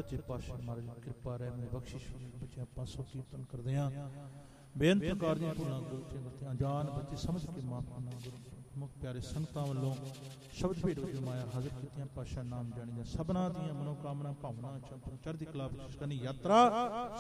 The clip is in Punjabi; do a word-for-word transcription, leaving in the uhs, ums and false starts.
ਸੱਚੇ ਪਾਤਸ਼ਾਹ ਮਹਾਰਾਜ ਕਿਰਪਾ ਰਹਿਮਤ ਬਖਸ਼ਿਸ਼ ਬੱਚਿਆਂ ਪਾਸੋਂ ਕੀਰਤਨ ਕਰਦੇ ਹਾਂ। ਬੇਨਤੀ ਕਰਦੀਆਂ ਭੁੱਲਾਂ ਗਲਤੀਆਂ ਅਣਜਾਣ ਬੱਚੇ ਸਮਝ ਕੇ ਮਾਫ ਕਰਨਾ। ਮੁਖ ਪਿਆਰੇ ਸੰਗਤਾਂ ਵੱਲੋਂ ਸ਼ਬਦ ਭੇਟ ਵਜੋਂ ਮਾਇਆ ਹਾਜ਼ਰ ਕੀਤੀਆਂ। ਪਾਤਸ਼ਾਹ ਨਾਮ ਜਾਣੀ ਜਾਂ ਸਭਨਾਂ ਦੀਆਂ ਮਨੋਕਾਮਨਾ ਭਾਵਨਾ ਚੜ੍ਹਦੀ ਕਲਾ ਬਖਸ਼ਿਸ਼ ਕਰਨੀ। ਯਾਤਰਾ